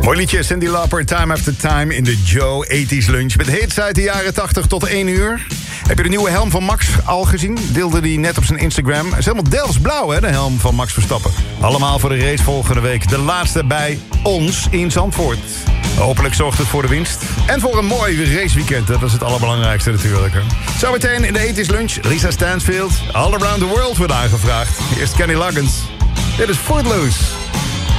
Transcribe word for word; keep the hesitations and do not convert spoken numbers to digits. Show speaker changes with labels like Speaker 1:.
Speaker 1: Mooi liedje, Cyndi Lauper, Time After Time in de Joe eighties Lunch. Met hits uit de jaren tachtig tot één uur. Heb je de nieuwe helm van Max al gezien? Deelde die net op zijn Instagram. Het is helemaal Delftsblauw, hè, de helm van Max Verstappen. Allemaal voor de race volgende week. De laatste bij ons in Zandvoort. Hopelijk zorgt het voor de winst. En voor een mooi raceweekend. Dat is het allerbelangrijkste natuurlijk. Hè. Zometeen in de eighties Lunch. Lisa Stansfield, All Around the World wordt aangevraagd. Eerst Kenny Loggins. Dit is Footloose.